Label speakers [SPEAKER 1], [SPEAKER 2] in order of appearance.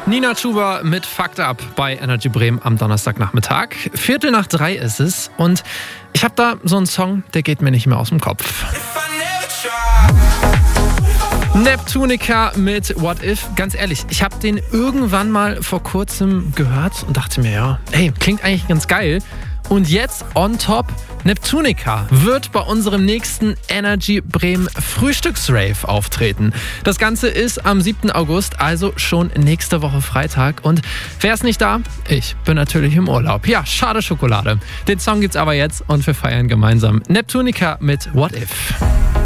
[SPEAKER 1] Nina Chuba mit Fucked Up bei Energy Bremen am Donnerstagnachmittag. 2:45 ist es und ich habe da so einen Song, der geht mir nicht mehr aus dem Kopf. Neptunica mit What If. Ganz ehrlich, ich habe den irgendwann mal vor kurzem gehört und dachte mir, ja, hey, klingt eigentlich ganz geil. Und jetzt on top, Neptunica wird bei unserem nächsten Energy Bremen Frühstücksrave auftreten. Das Ganze ist am 7. August, also schon nächste Woche Freitag. Und wer ist nicht da? Ich bin natürlich im Urlaub. Ja, schade Schokolade. Den Song gibt's aber jetzt und wir feiern gemeinsam Neptunica mit What If.